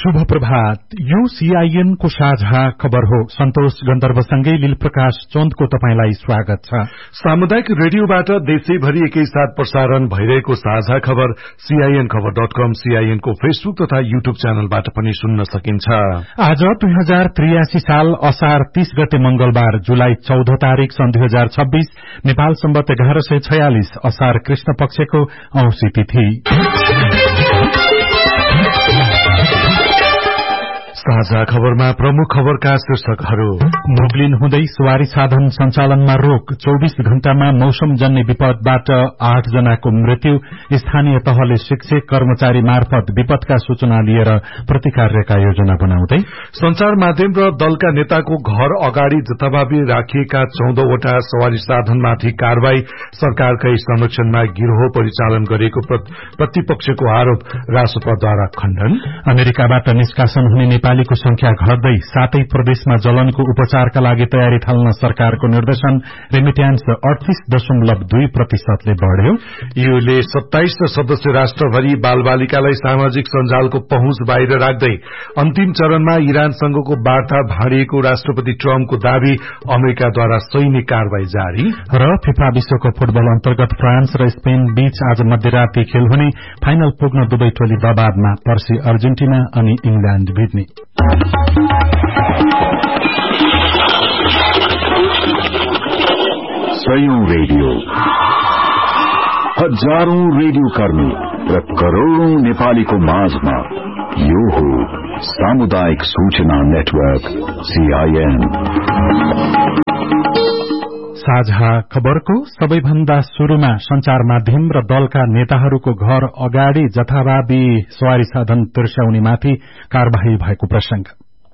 शुभ प्रभात। यो सीआईएन को साझा खबर हो। सन्तोष गन्धर्वसँगै लील प्रकाश चन्दको तपाईंलाई स्वागत छ। सामुदायिक रेडियोबाट देशैभरि एकैसाथ प्रसारण भइरहेको साझा खबर CINखबर.com, CIN को फेसबुक तथा यूट्यूब च्यानलबाट पनि सुन्न सकिन्छ। आज 2083 साल असार 30 गते मंगलबार, जुलाई 14 तारिक सन् 2026, नेपाल सम्वत 1146 असार कृष्ण पक्षको औंसी तिथि। साझा खबरमा प्रमुख खबरका शीर्षकहरू। मुगलिन हुँदै सवारी साधन सञ्चालनमा रोक, 24 घण्टामा मौसमजन्य विपदबाट 8 जनाको मृत्यु, स्थानीय तहले शिक्षक कर्मचारी मार्फत विपदका सूचना लिएर प्रतिकार्यका योजना बनाउँदै। संचार माध्यम र दलका नेताको घर अगाडि जथाभावी राखिएका 14 वटा सवारी साधनमाथि कारवाही, सरकारकै संरक्षणमा गिरोह परिचालन गरेको प्रतिपक्षको आरोप रासपाद्वारा खण्डन। अमेरिकाबाट निष्कासन हुने नेपालीको संख्या घट्दै 7 प्रदेशमा जलनको उपचारका लागि तयारी थाल्न सरकारको निर्देशन, रेमिट्यान्स 38.2% बढ़्यो। यूले 27 सदस्य राष्ट्रभरि बालबालिकालाई सामाजिक सञ्जालको पहुँच बाहिर राख्दै अन्तिम चरणमा इरानसँगको वार्ता भाँडिएको राष्ट्रपति ट्रम्पको दावी, अमेरिकाद्वारा सैनिक कारवाही जारी। र फिफा विश्वकप फुटबल अन्तर्गत फ्रान्स र स्पेन बीच आज मध्यराती खेल हुने, फाइनल पुग्न दुवै टोली दबावमा, पर्सि अर्जेन्टिना अनि इंग्ल्याण्ड भिड्ने। सयौं रेडियो, हजारौं रेडियो कर्मी र करोड़ौं नेपालीको माझमा यो हो सामुदायिक सूचना नेटवर्क CIN। साझा खबरको सबैभन्दा शुरूमा संचार माध्यम र दलका नेताहरूको घर अगाडि जथाभावी सवारी साधन तिर्स्याउनेमाथि कार्यवाही भएको प्रसंग।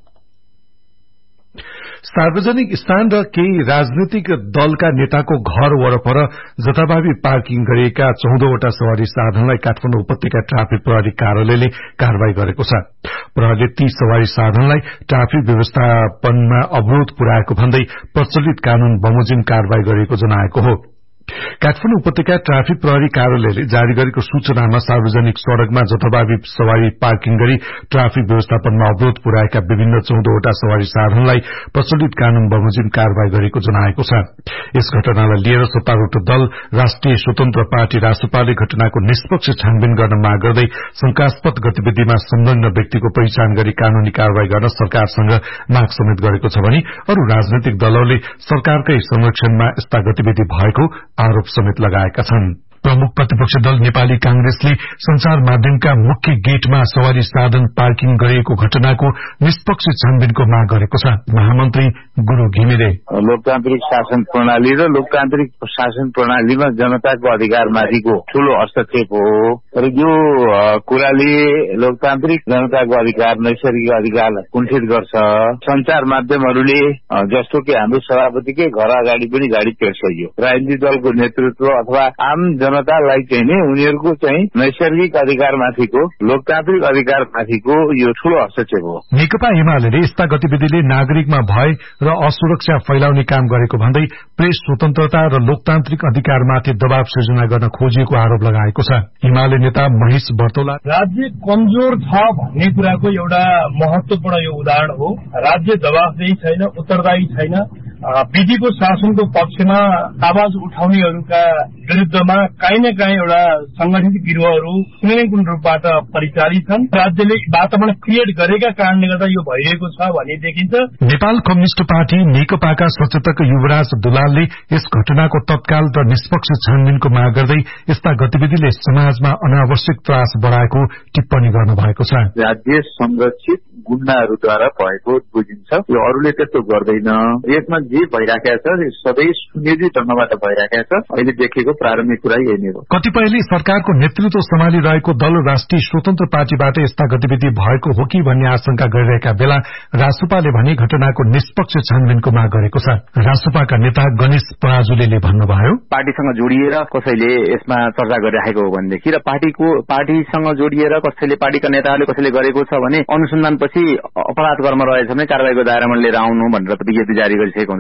सार्वजनिक स्थान र केही राजनीतिक दलका नेताको घर वरपर जथाभावी पार्किङ गरिएका 14 वटा सवारी साधनलाई काठमाडौँ उपत्यका ट्राफिक प्रहरी कार्यालयले कारवाही गरेको छ। प्रहरीले ती सवारी साधनलाई ट्राफिक व्यवस्थापनमा अवरोध पुर्याएको भन्दै प्रचलित कानून बमोजिम कारवाही गरेको जनाएको हो। काठमाडौँ उपत्यका ट्राफिक प्रहरी कार्यालयले जारी गरेको सूचनामा सार्वजनिक सड़कमा जथाभावी सवारी पार्किङ गरी ट्राफिक व्यवस्थापनमा अवरोध पुर्याएका विभिन्न 14 वटा सवारी साधनलाई प्रचलित कानून बमोजिम कारवाही गरेको जनाएको छ। यस घटनालाई लिएर सत्तारूढ़ दल राष्ट्रिय स्वतन्त्र पार्टी रासपाले घटनाको निष्पक्ष छानबिन गर्न माग गर्दै शंकास्पद गतिविधिमा संलग्न व्यक्तिको पहिचान गरी कानूनी कारवाही गर्न सरकारसँग माग समेत गरेको छ भने अरू राजनैतिक दलहरूले सरकारकै संरक्षणमा यस्ता गतिविधि भएको आरोप समेत लगाएका छन्। प्रमुख प्रतिपक्ष दल नेपाली कांग्रेसले संचार माध्यमका मुख्य गेटमा सवारी साधन पार्किङ गरिएको घटनाको निष्पक्ष छानबिनको माग गरेको छ। महामन्त्री गुरु घिमिरे लोकतान्त्रिक शासन प्रणाली र लोकतान्त्रिक शासन प्रणालीमा जनताको अधिकारमाथिको ठूलो हस्तक्षेप हो। तर यो कुराले लोकतान्त्रिक जनताको अधिकार, नैसर्गिक अधिकारलाई कुण्ठित गर्छ। संचार माध्यमहरूले जस्तो कि हाम्रो सभापतिकै घर अगाडि पनि गाडी तेर्स्याइयो। राजनीतिक दलको नेतृत्व अथवा आम जनतालाई चाहिँ नि उनीहरूको चाहिँ नैसर्गिक अधिकारमाथिको, लोकतान्त्रिक अधिकारमाथिको यो ठूलो हस्तक्षेप हो। नेकपा एमाले यस्ता गतिविधिले नागरिकमा भय र असुरक्षा फैलाउने काम गरेको भन्दै प्रेस स्वतन्त्रता र लोकतान्त्रिक अधिकारमाथि दबाव सृजना गर्न खोजिएको आरोप लगाएको छ। एमाले नेता महेश बर्तौला राज्य कमजोर छ भन्ने कुराको एउटा महत्वपूर्ण यो उदाहरण हो। राज्य जवाफदेही छैन, उत्तरदायी छैन। विधिको शासनको पक्षमा आवाज उठाउनेहरूका विरुद्धमा काहीँ न काहीँ एउटा संगठित गिरोहहरू कुनै न कुनै रूपबाट परिचालित छन्। राज्यले वातावरण क्रिएट गरेका कारणले गर्दा यो भइरहेको छ भन्ने देखिन्छ। नेपाल कम्युनिष्ट पार्टी नेकपाका सचेतक युवराज दुलालले यस घटनाको तत्काल र निष्पक्ष छानबिनको माग गर्दै यस्ता गतिविधिले समाजमा अनावश्यक त्रास बढ़ाएको टिप्पणी गर्नुभएको छ। राज्य संरक्षित गुण्डाहरूद्वारा भएको बुझिन्छ, यो अरूले त्यस्तो गर्दैन। यसमा जे भइराखेको छ सधैँ सुनियोजित ढंगबाट भइराखेको छ। अहिले देखेको प्रारम्भिक कुरा यही नै हो। कतिपयले सरकारको नेतृत्व सम्हालिरहेको दल राष्ट्रिय स्वतन्त्र पार्टीबाट यस्ता गतिविधि भएको हो कि भन्ने आशंका गरिरहेका बेला रासपाले भने घटनाको निष्पक्ष छानबिनको माग गरेको छ। रासपाका नेता गणेश पराजुले भन्नुभयो, पार्टीसँग जोडिएर कसैले यसमा चर्चा गरिराखेको हो भनेदेखि र पार्टीसँग जोडिएर कसैले, पार्टीका नेताहरूले कसैले गरेको छ भने अनुसन्धानपछि अपराध कर्म रहेछ भने कारवाहीको दायरामा लिएर आउनु भनेर विज्ञप्ति जारी गरिसकेको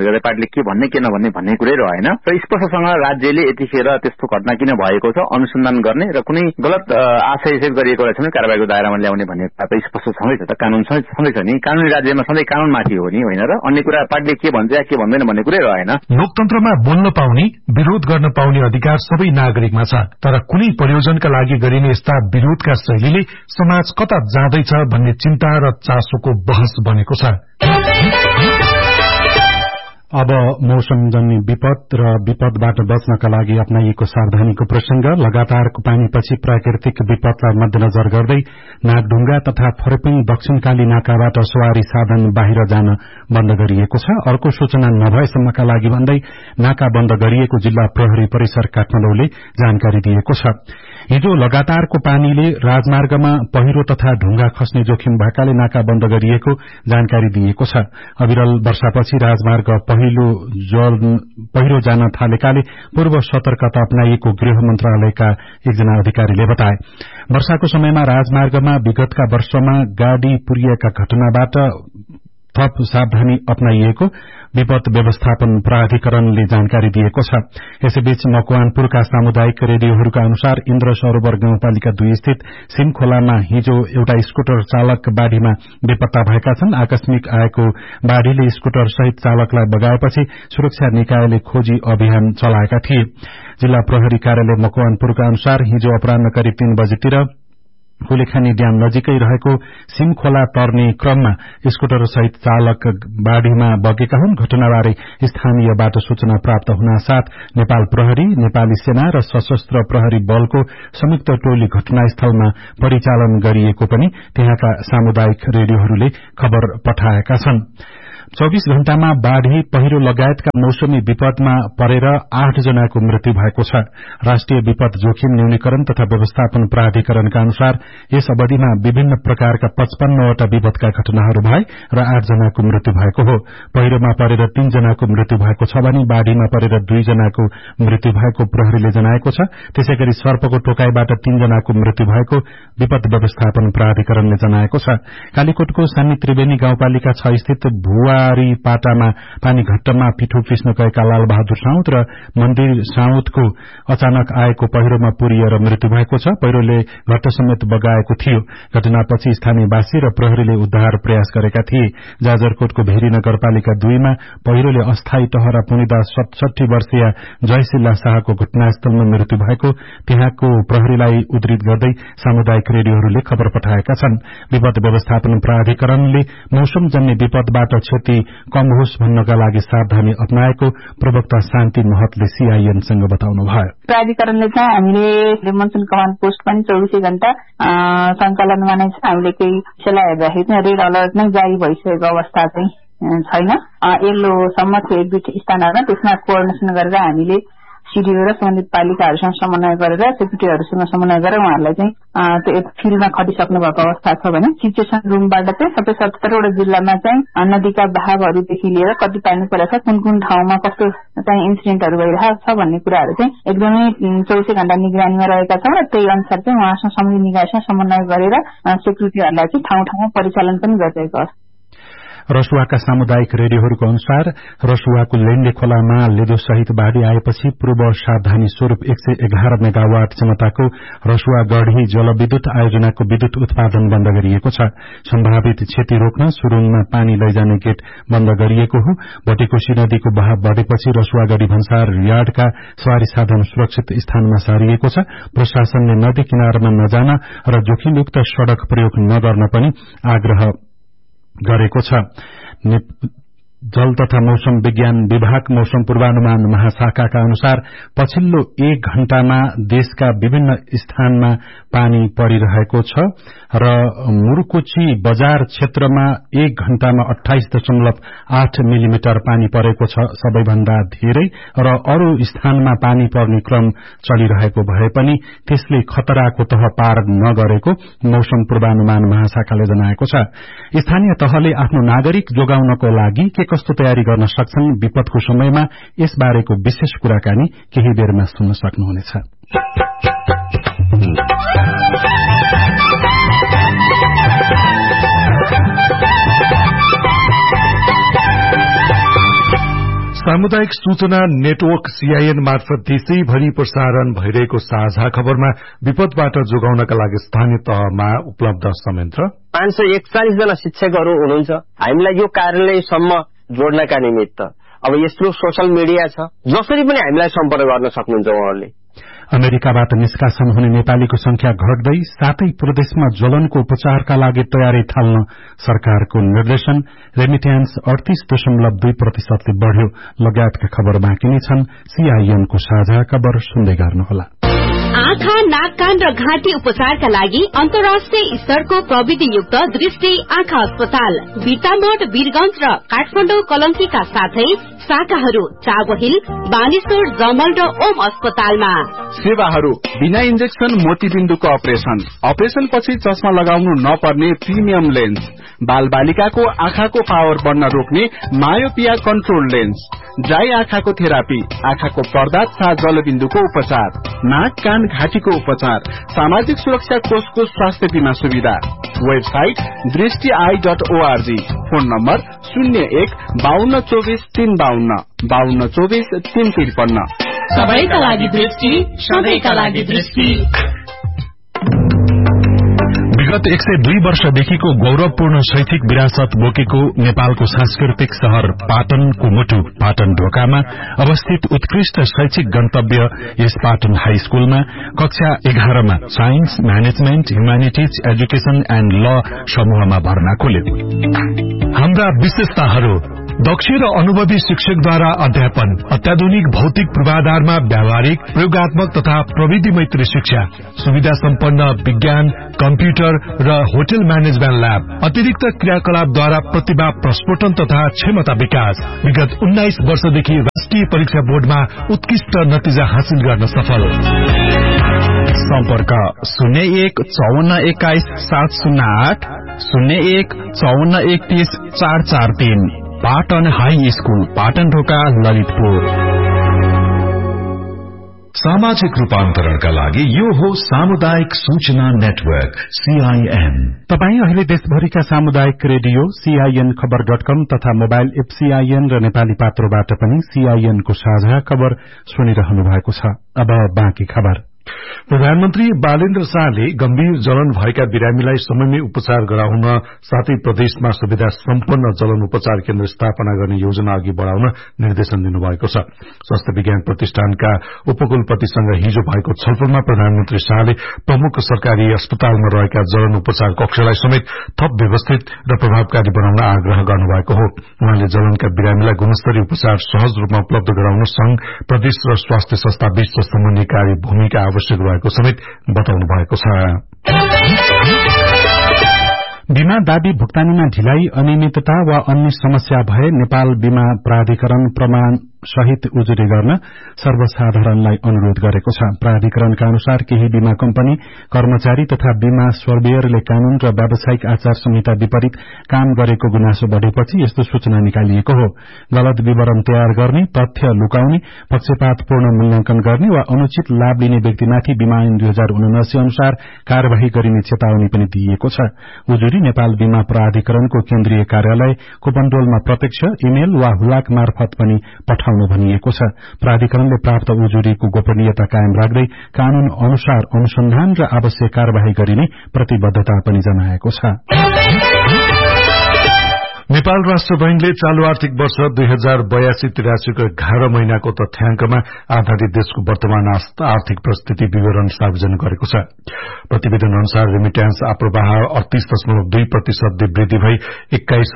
हुँदै गर्दा पार्टीले के भन्ने के नभन्ने भन्ने कुरै रहेन र स्पष्टसँग राज्यले यतिखेर त्यस्तो घटना किन भएको छ अनुसन्धान गर्ने र कुनै गलत आशय गरिएको रहेछ भने कारबाहीको दायरामा ल्याउने भन्ने त स्पष्ट छँदैछ त कानून छँदैछ नि कानूनी राज्यमा सधैँ कानूनमाथि हो नि होइन र अन्य कुरा पार्टीले के भन्छ या के भन्दैन भन्ने कुरै रहेन लोकतन्त्रमा बोल्न पाउने विरोध गर्न पाउने अधिकार सबै नागरिकमा छ तर कुनै प्रयोजनका लागि गरिने यस्ता विरोधका शैलीले समाज कता जाँदैछ भन्ने चिन्ता र चासोको बहस बनेको छ अब मौसमजन्य विपद र विपदबाट बच्नका लागि अपनाइएको सावधानीको प्रसंग लगातारको पानीपछि प्राकृतिक विपदलाई मध्यनजर गर्दै नागढुंगा तथा फरपिङ दक्षिणकाली नाकाबाट सवारी साधन बाहिर जान बन्द गरिएको छ अर्को सूचना नभएसम्मका लागि भन्दै नाका बन्द गरिएको जिल्ला प्रहरी परिसर काठमाडौँले जानकारी दिएको छ हिजो लगातारको पानीले राजमार्गमा पहिरो तथा ढुंगा खस्ने जोखिम भएकाले नाका बन्द गरिएको जानकारी दिएको छ अविरल वर्षापछि राजमार्ग पहिरो जान थालेकाले पूर्व सतर्कता अपनाइएको गृह मन्त्रालयका एकजना अधिकारीले बताए वर्षाको समयमा राजमार्गमा विगतका वर्षमा गाड़ी पुरिएका घटनाबाट थप सावधानी अपनाइएको विपद व्यवस्थापन प्राधिकरणले जानकारी दिएको छ यसैबीच मकवानपुरका सामुदायिक रेडियोहरूका अनुसार इन्द्र सरोवर गाउँपालिका 2 स्थित सिमखोलामा हिजो एउटा स्कूटर चालक बाढ़ीमा बेपत्ता भएका छन् आकस्मिक आएको बाढ़ीले स्कूटर सहित चालकलाई बगाएपछि सुरक्षा निकायले खोजी अभियान चलाएका थिए जिल्ला प्रहरी कार्यालय मकवानपुरका अनुसार हिजो अपराह्न करिब 3 बजेतिर कुलेखानी ड्याम नजिकै रहेको सिमखोला तर्ने क्रममा स्कूटर सहित चालक बाढ़ीमा बगेका हुन् घटनाबारे स्थानीयबाट सूचना प्राप्त हुनासाथ नेपाल प्रहरी नेपाली सेना र सशस्त्र प्रहरी बलको संयुक्त टोली घटनास्थलमा परिचालन गरिएको पनि त्यहाँका सामुदायिक रेडियोहरूले खबर पठाएका छन् 24 घण्टामा बाढ़ी पहिरो लगायतका मौसमी विपदमा परेर 8 जनाको मृत्यु भएको छ राष्ट्रिय विपद जोखिम न्यूनीकरण तथा व्यवस्थापन प्राधिकरणका अनुसार यस अवधिमा विभिन्न प्रकारका 55 वटा विपदका घटनाहरू भए र 8 जनाको मृत्यु भएको हो पहिरोमा परेर 3 जनाको मृत्यु भएको छ भने बाढ़ीमा परेर 2 जनाको मृत्यु भएको प्रहरीले जनाएको छ त्यसैगरी सर्पको टोकाईबाट 3 जनाको मृत्यु भएको विपद व्यवस्थापन प्राधिकरणले जनाएको छ कालीकोटको सानी त्रिवेणी गाउँपालिका 6 स्थित भुवारी पाटामा पानी घट्टमा पिठो पिस्न गएका लाल बहादुर साउद र मन्दिर साउदको अचानक आएको पहिरोमा पुरिएर मृत्यु भएको छ पहिरोले घट्ट समेत बगाएको थियो घटनापछि स्थानीयवासी र प्रहरीले उद्धार प्रयास गरेका थिए जाजरकोटको भेरी नगरपालिका 2 मा पहिरोले अस्थायी टहरा पुनिदा 67 वर्षीय जयशिला शाहको घटनास्थलमा मृत्यु भएको त्यहाँको प्रहरीलाई उद्धृत गर्दै सामुदायिक रेडियोहरूले खबर पठाएका छन् विपद व्यवस्थापन प्राधिकरणले मौसमजन्य विपदबाट क्षति कम होस् भन्नका लागि सावधानी अपनाएको प्रवक्ता शान्ति महतले सीआईएनसँग बताउनुभयो प्राधिकरणले चाहिँ हामीले मनसुन कमान्ड पोस्ट पनि 24 घण्टा संकलनमा नै छ हामीले केही सल्लाह हेर्दाखेरि चाहिँ रेड अलर्ट नै जारी भइसकेको अवस्था चाहिँ छैन येल्लोसम्म थियो एक दुई स्थानहरूमा त्यसमा कोअर्डिनेसन गरेर हामीले सीडीओ र सम्बन्धित पालिकाहरूसँग समन्वय गरेर सेक्रेटरीहरूसँग समन्वय गरेर उहाँहरूलाई चाहिँ त्यो फिल्डमा खटिसक्नु भएको अवस्था छ भने सिचुएसन रुमबाट चाहिँ सबै 77 वटा जिल्लामा चाहिँ नदीका बहावहरूदेखि लिएर कति पानी परेको छ कुन कुन ठाउँमा कस्तो चाहिँ इन्सिडेन्टहरू भइरहेको छ भन्ने कुराहरू चाहिँ एकदमै 24 घण्टा निगरानीमा रहेका छौं र त्यही अनुसार चाहिँ उहाँसँग सम्बन्धित निकायसँग समन्वय गरेर सेक्युरिटीहरूलाई चाहिँ ठाउँ ठाउँमा परिचालन पनि गरिरहेको छ रसुवाका सामुदायिक रेडियोहरूको अनुसार रसुवाको लेण्डे खोलामा लेदो सहित बाढ़ी आएपछि पूर्व सावधानी स्वरूप 111 मेगावाट क्षमताको रसुवा गढ़ी जलविद्युत आयोजनाको विद्युत उत्पादन बन्द गरिएको छ सम्भावित क्षति रोक्न सुरुङमा पानी लैजाने गेट बन्द गरिएको हो भटेकोशी नदीको बहाव बढ़ेपछि रसुवागढ़ी भन्सार यार्डका सवारी साधन सुरक्षित स्थानमा सारिएको छ प्रशासनले नदी किनारमा नजान र जोखिमयुक्त सड़क प्रयोग नगर्न पनि आग्रह गरेको छ जल तथा मौसम विज्ञान विभाग मौसम पूर्वानुमान महाशाखाका अनुसार पछिल्लो 1 घण्टामा देशका विभिन्न स्थानमा पानी परिरहेको छ र मुरुकुची बजार क्षेत्रमा 1 घण्टामा 28.8 मिलिमिटर पानी परेको छ सबैभन्दा धेरै र अरू स्थानमा पानी पर्ने क्रम चलिरहेको भए पनि त्यसले खतराको तह पार नगरेको मौसम पूर्वानुमान महाशाखाले जनाएको छ स्थानीय तहले आफ्नो नागरिक जोगाउनको लागि कस्तो तयारी गर्न सक्छन् विपदको समयमा यस बारेको विशेष कुराकानी केही बेरमा सुन्न सक्नुहुनेछ सामुदायिक सूचना नेटवर्क CIN मार्फत देशैभरि प्रसारण भइरहेको साझा खबरमा विपदबाट जोगाउनका लागि स्थानीय तहमा उपलब्ध संयन्त्र 541 जना शिक्षकहरू हुनुहुन्छ। हामीलाई यो कार्यालयसम्म जोड्नका निमित्त अब यस्तो सोशल मिडिया छ, जसरी पनि हामीलाई सम्पर्क गर्न सक्नुहुन्छ उहाँहरूले। अमेरिकाबाट निष्कासन हुने नेपालीको संख्या घट्दै 7 प्रदेशमा ज्वलनको उपचारका लागि तयारी थाल्न सरकारको निर्देशन। रेमिट्यान्स 38.2% ले बढ़्यो लगायतका खबर बाँकी नै छन्। CIN को साझा खबर सुन्दै गर्नुहोला। आँखा, नाक, कान र घाँटी उपचारका लागि अन्तर्राष्ट्रिय स्तरको प्रविधियुक्त दृष्टि आँखा अस्पताल बिर्तामोड, वीरगंज र काठमाडौँ कलंकीका साथै शाखाहरू चाबहिल, बानेश्वर, जमल र ओम अस्पतालमा। सेवाहरू बिना इन्जेक्सन मोतीबिन्दुको अपरेशन पछि चस्मा लगाउनु नपर्ने प्रिमियम लेन्स, बाल बालिकाको आँखाको पावर बढ्न रोक्ने मायोपिया कन्ट्रोल लेन्स, ड्राई आँखाको थेरापी, आँखाको पर्दा तथा जलबिन्दुको उपचार, नाक, कान, घाँटीको उपचार, सामाजिक सुरक्षा कोषको स्वास्थ्य बीमा सुविधा। वेबसाइट दृष्टि.org। Phone number 01-5224-352 5224-353। सबैका लागि दृष्टि, सधैँका लागि दृष्टि। विगत 102 वर्षदेखिको गौरवपूर्ण शैक्षिक विरासत बोकेको नेपालको सांस्कृतिक शहर पाटनको मुटु पाटन ढोकामा अवस्थित उत्कृष्ट शैक्षिक गन्तव्य यस पाटन हाई स्कूलमा कक्षा 11 मा science, management, humanities, education and ल समूहमा भर्ना खोल्यो। हाम्रा विशेषताहरू: दक्ष र अनुभवी शिक्षकद्वारा अध्यापन, अत्याधुनिक भौतिक पूर्वाधारमा व्यावहारिक, प्रयोगात्मक तथा प्रविधि मैत्री शिक्षा, सुविधा सम्पन्न विज्ञान, कम्प्युटर र होटल म्यानेजमेन्ट ल्याब, अतिरिक्त क्रियाकलापद्वारा प्रतिभा प्रस्फोटन तथा क्षमता विकास। विगत 19 वर्षदेखि राष्ट्रिय परीक्षा बोर्डमा उत्कृष्ट नतिजा हासिल गर्न सफल। सम्पर्क 01-5421-708 01-5431-443। पाटन हाई स्कूल, पाटन ढोका, ललितपुर। सामाजिक रूपान्तरणका लागि यो हो सामुदायिक सूचना नेटवर्क CIN। तपाई अहिले देशभरिका सामुदायिक रेडियो CIN खबर.com तथा मोबाइल एप CIN र नेपाली पात्रोबाट पनि CIN को साझा खबर सुनिरहनु भएको छ। अब बाँकी खबर। प्रधानमन्त्री बालेन्द्र शाहले गम्भीर जलन भएका बिरामीलाई समयमै उपचार गराउन साथै प्रदेशमा सुविधा सम्पन्न जलन उपचार केन्द्र स्थापना गर्ने योजना अघि बढ़ाउन निर्देशन दिनुभएको छ। स्वास्थ्य विज्ञान प्रतिष्ठानका उपकुलपतिसँग हिजो भएको छलफलमा प्रधानमन्त्री शाहले प्रमुख सरकारी अस्पतालमा रहेका जलन उपचार कक्षलाई समेत थप व्यवस्थित र प्रभावकारी बनाउन आग्रह गर्नुभएको हो। उहाँले जलनका बिरामीलाई गुणस्तरीय उपचार सहज रूपमा उपलब्ध गराउन संघ, प्रदेश र स्वास्थ्य संस्था बीच समन्वयकारी भूमिका आवश्यक रहेको समेत बताउनु भएको छ। बीमा दावी भुक्तानीमा ढिलाई, अनियमितता वा अन्य समस्या भए नेपाल बीमा प्राधिकरण प्रमाण सहित उजुरी गर्न सर्वसाधारणलाई अनुरोध गरेको छ। प्राधिकरणका अनुसार केही बीमा कम्पनी, कर्मचारी तथा बीमा सर्वेयरले कानून र व्यावसायिक आचार संहिता विपरीत काम गरेको गुनासो बढ़ेपछि यस्तो सूचना निकालिएको हो। गलत विवरण तयार गर्ने, तथ्य लुकाउने, पक्षपातपूर्ण मूल्याङ्कन गर्ने वा अनुचित लाभ लिने व्यक्तिमाथि बीमा ऐन 2079 अनुसार कार्यवाही गरिने चेतावनी पनि दिइएको छ। उजुरी नेपाल बीमा प्राधिकरणको केन्द्रीय कार्यालय कोपनडोलमा प्रत्यक्ष, इमेल वा हुलाक मार्फत पनि पठाउनु भनिएको छ। प्राधिकरणले प्राप्त उजुरीको गोपनीयता कायम राख्दै कानून अनुसार अनुसन्धान र आवश्यक कार्यवाही गरिने प्रतिबद्धता पनि जनाएको छ। नेपाल राष्ट्र बैंकले चालू आर्थिक वर्ष 2082-83 को 11 महिनाको तथ्याङ्कमा आधारित देशको वर्तमान आर्थिक परिस्थिति विवरण सार्वजनिक गरेको छ। प्रतिवेदन अनुसार रेमिट्यान्स आप्रवाह 38.2% वृद्धि भई 21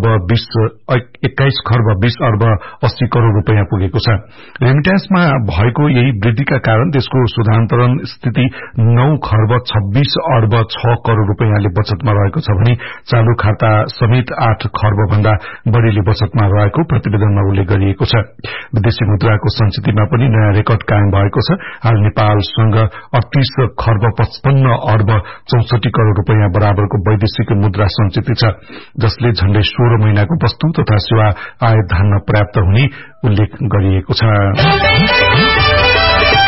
खर्ब 20 अर्ब 80 करोड़ रूपियाँ पुगेको छ। रेमिट्यान्समा भएको यही वृद्धिका कारण देशको सुधान्तरण स्थिति 9 खर्ब 26 अर्ब 6 करोड़ रूपियाँले बचतमा रहेको छ भने चालू खाता समेत 8 खर्ब भन्दा बढ़ीले बचतमा रहेको प्रतिवेदनमा उल्लेख गरिएको छ। विदेशी मुद्राको संचितिमा पनि नयाँ रेकर्ड कायम भएको छ। हाल नेपालसँग 38 खर्ब 55 अर्ब 64 करोड़ रूपियाँ बराबरको वैदेशिक मुद्रा संचिति छ, जसले झण्डै 16 महिनाको वस्तु तथा सेवा आय धान्न पर्याप्त हुने उल्लेख गरिएको छ।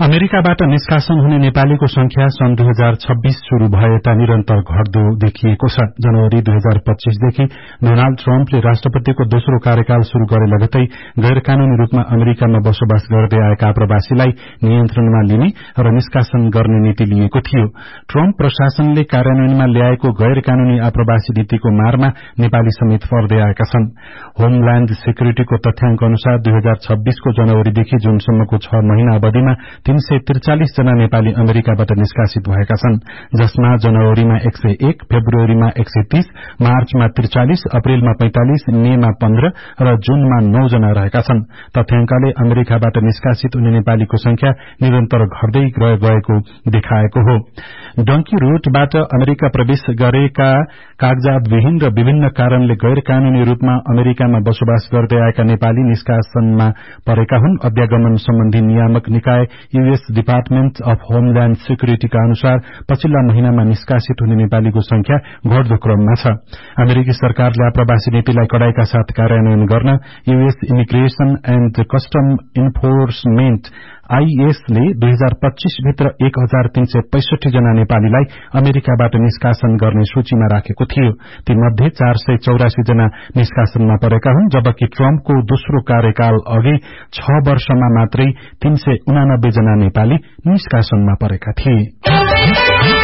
अमेरिकाबाट निष्कासन हुने नेपालीको संख्या सन् 2026 शुरू भए यता निरन्तर घट्दो देखिएको छ। जनवरी 2025 देखि डोनाल्ड ट्रम्पले राष्ट्रपतिको दोस्रो कार्यकाल शुरू गरे लगतै गैर कानूनी रूपमा अमेरिकामा बसोबास गर्दै आएका आप्रवासीलाई नियन्त्रणमा लिने र निष्कासन गर्ने नीति लिएको थियो। ट्रम्प प्रशासनले कार्यान्वयनमा ल्याएको गैर कानूनी आप्रवासी नीतिको मारमा नेपाली समेत पर्दै आएका छन्। होमल्याण्ड सेक्युरिटीको तथ्याङ्क अनुसार 2026 को जनवरीदेखि जुनसम्मको 6 महिना अवधिमा 343 जना नेपाली अमेरिकाबाट निष्कासित भएका छन्, जसमा जनवरीमा 101, फेब्रुअरीमा 130, मार्चमा 43, अप्रेलमा 45, मेमा 15 र जूनमा 9 जना रहेका छन्। तथ्याङ्कले अमेरिकाबाट निष्कासित हुने नेपालीको संख्या निरन्तर घट्दै गएको देखाएको हो। डंकी रूटबाट अमेरिका प्रवेश गरेका कागजातविहीन र विभिन्न कारणले गैर कानूनी रूपमा अमेरिकामा बसोबास गर्दै आएका नेपाली निष्कासनमा परेका हुन्। अभ्यागमन सम्बन्धी नियामक निकाय यूएस डिपार्टमेन्ट अफ होमल्याण्ड सेक्युरिटीका अनुसार पछिल्ला महिनामा निष्कासित हुने नेपालीको संख्या घट्दो क्रममा छ। अमेरिकी सरकारले आप्रवासी नीतिलाई कडाईका साथ कार्यान्वयन गर्न US immigration and custom enforcement IS ले 2025 भित्र 1365 जना नेपालीलाई अमेरिकाबाट निष्कासन गर्ने सूचीमा राखेको थियो। ती मध्ये 484 जना निष्कासनमा परेका हुन्, जबकि ट्रम्पको दोस्रो कार्यकाल अघि 6 वर्षमा मात्रै 389 जना नेपाली निष्कासनमा परेका थिए।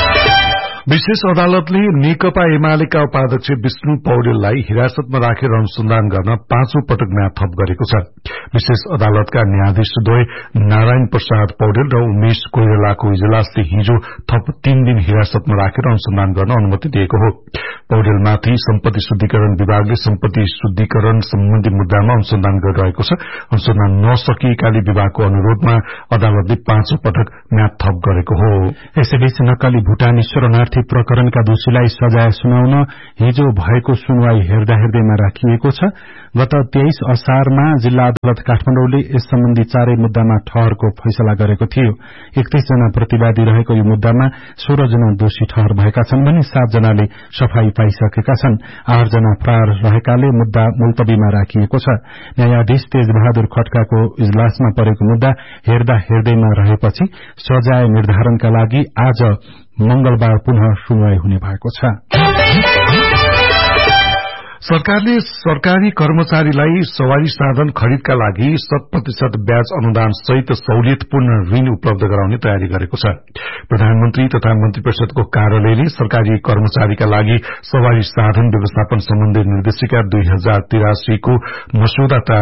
विशेष अदालतले नेकपा एमालेका उपाध्यक्ष विष्णु पौडेललाई हिरासतमा राखेर अनुसन्धान गर्न 5औं पटक म्याद थप गरेको छ। विशेष अदालतका न्यायाधीशद्वय नारायण प्रसाद पौडेल र उमेश कोइरालाको इजलासले हिजो थप 3 दिन हिरासतमा राखेर अनुसन्धान गर्न अनुमति दिएको हो। पौडेलमाथि सम्पत्ति शुद्धिकरण विभागले सम्पत्ति शुद्धिकरण सम्बन्धी मुद्दामा अनुसन्धान गरिरहेको छ। अनुसन्धान नसकिएकाले विभागको अनुरोधमा अदालतले 5औं पटक म्याद थप गरेको हो। यसैबीच नक्कली भूटानी शरणार्थी प्रकरणका दोषीलाई सजाय सुनाउन हिजो भएको सुनवाई हेर्दाहेर्दैमा राखिएको छ। गत 23 असारमा जिल्ला अदालत काठमाडौँले यस सम्बन्धी 4 मुद्दामा ठहरको फैसला गरेको थियो। 31 जना प्रतिवादी रहेको यो मुद्दामा 16 जना दोषी ठहर भएका छन् भने 7 जनाले सफाई पाइसकेका छन्। 8 जना फरार रहेकाले मुद्दा मुल्तबीमा राखिएको छ। न्यायाधीश तेजबहादुर खड्काको इजलासमा परेको मुद्दा हेर्दाहेर्दैमा रहेपछि सजाय निर्धारणका लागि आज मंगलबार पुनः सुनवाई हुने भएको छ। सरकारले सरकारी कर्मचारीलाई सवारी साधन खरिदका लागि 100% ब्याज अनुदान सहित सहुलियतपूर्ण ऋण उपलब्ध गराउने तयारी गरेको छ। प्रधानमन्त्री तथा मन्त्री परिषदको कार्यालयले सरकारी कर्मचारीका लागि सवारी साधन व्यवस्थापन सम्बन्धी निर्देशिका 2083 को मस्यौदा